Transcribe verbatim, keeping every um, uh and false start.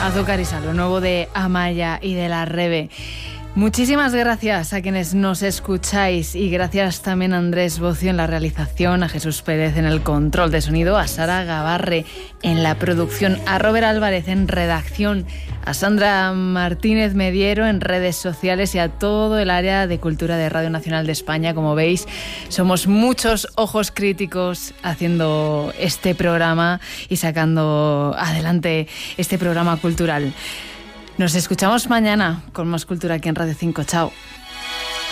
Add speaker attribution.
Speaker 1: Azúcar y Sal, lo nuevo de Amaya y de La Rebe. Muchísimas gracias a quienes nos escucháis y gracias también a Andrés Bocio en la realización, a Jesús Pérez en el control de sonido, a Sara Gavarre en la producción, a Robert Álvarez en redacción, a Sandra Martínez Mediero en redes sociales y a todo el área de cultura de Radio Nacional de España. Como veis, somos muchos ojos críticos haciendo este programa y sacando adelante este programa cultural. Nos escuchamos mañana con más cultura aquí en Radio cinco. Chao.